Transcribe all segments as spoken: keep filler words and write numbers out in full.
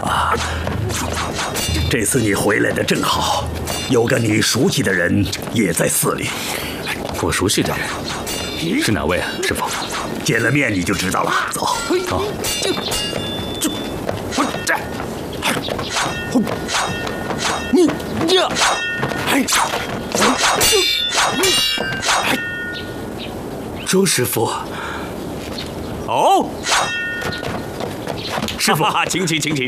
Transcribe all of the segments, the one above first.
啊，这次你回来的正好，有个你熟悉的人也在寺里。 我熟悉的人是哪位啊，师傅？ 见了面你就知道了。走。 好。 这，这，你呀，哎， 周师傅。 哦， 师傅， 请起，请起。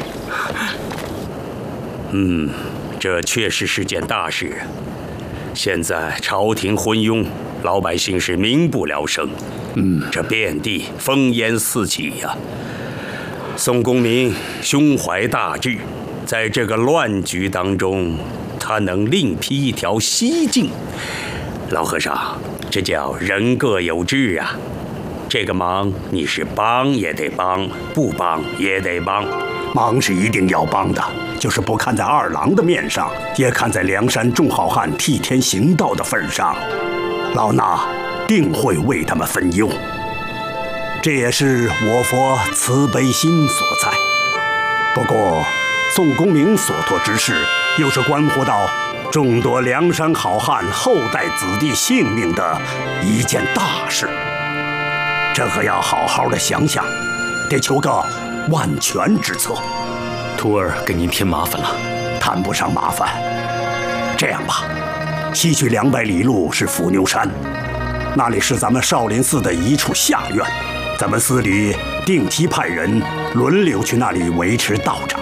嗯，这确实是件大事。现在朝廷昏庸，老百姓是民不聊生。嗯，这遍地烽烟四起呀、啊。宋公明胸怀大志，在这个乱局当中，他能另辟一条西径。老和尚，这叫人各有志啊。这个忙你是帮也得帮，不帮也得帮。忙是一定要帮的，就是不看在二郎的面上，也看在梁山众好汉替天行道的份上，老衲定会为他们分忧。这也是我佛慈悲心所在。不过，宋公明所托之事，又是关乎到众多梁山好汉后代子弟性命的一件大事，这可要好好的想想，得求个万全之策。 徒儿给您添麻烦了。 谈不上麻烦。这样吧，西去两百里路是伏牛山，那里是咱们少林寺的一处下院，咱们寺里定期派人轮流去那里维持道场。